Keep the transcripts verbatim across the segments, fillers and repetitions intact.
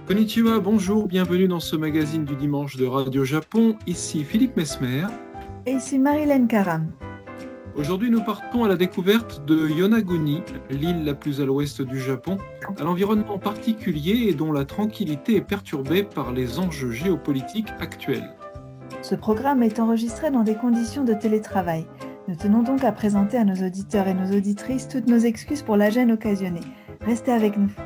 Konnichiwa, bonjour, bienvenue dans ce magazine du dimanche de Radio Japon. Ici Philippe Mesmer. Et ici Marilyn Karam. Aujourd'hui, nous partons à la découverte de Yonaguni, l'île la plus à l'ouest du Japon, un environnement particulier et dont la tranquillité est perturbée par les enjeux géopolitiques actuels. Ce programme est enregistré dans des conditions de télétravail. Nous tenons donc à présenter à nos auditeurs et nos auditrices toutes nos excuses pour la gêne occasionnée. Restez avec nous.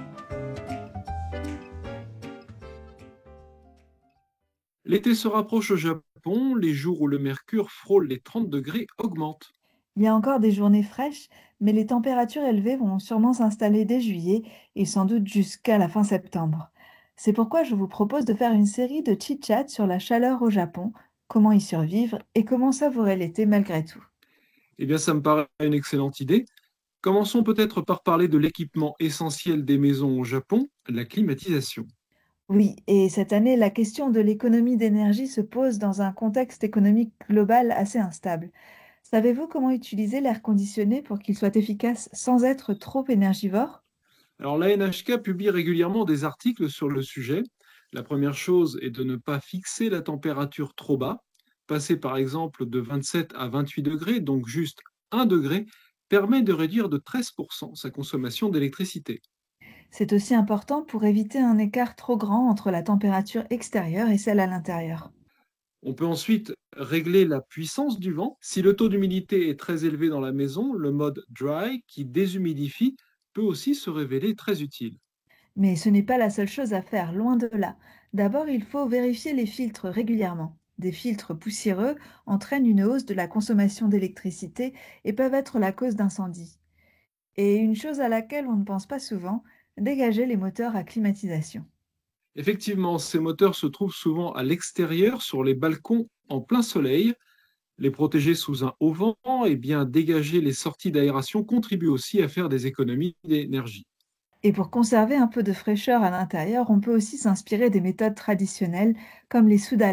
L'été se rapproche au Japon, les jours où le mercure frôle les trente degrés augmentent. Il y a encore des journées fraîches, mais les températures élevées vont sûrement s'installer dès juillet et sans doute jusqu'à la fin septembre. C'est pourquoi je vous propose de faire une série de chit-chats sur la chaleur au Japon, comment y survivre et comment savourer l'été malgré tout. Eh bien, ça me paraît une excellente idée. Commençons peut-être par parler de l'équipement essentiel des maisons au Japon, la climatisation. Oui, et cette année, la question de l'économie d'énergie se pose dans un contexte économique global assez instable. Savez-vous comment utiliser l'air conditionné pour qu'il soit efficace sans être trop énergivore? Alors, l'A N H K publie régulièrement des articles sur le sujet. La première chose est de ne pas fixer la température trop bas. Passer par exemple de vingt-sept à vingt-huit degrés, donc juste un degré, permet de réduire de treize pour cent sa consommation d'électricité. C'est aussi important pour éviter un écart trop grand entre la température extérieure et celle à l'intérieur. On peut ensuite régler la puissance du vent. Si le taux d'humidité est très élevé dans la maison, le mode dry, qui déshumidifie, peut aussi se révéler très utile. Mais ce n'est pas la seule chose à faire, loin de là. D'abord, il faut vérifier les filtres régulièrement. Des filtres poussiéreux entraînent une hausse de la consommation d'électricité et peuvent être la cause d'incendies. Et une chose à laquelle on ne pense pas souvent, dégager les moteurs à climatisation. Effectivement, ces moteurs se trouvent souvent à l'extérieur, sur les balcons, en plein soleil. Les protéger sous un haut vent et bien dégager les sorties d'aération contribue aussi à faire des économies d'énergie. Et pour conserver un peu de fraîcheur à l'intérieur, on peut aussi s'inspirer des méthodes traditionnelles comme les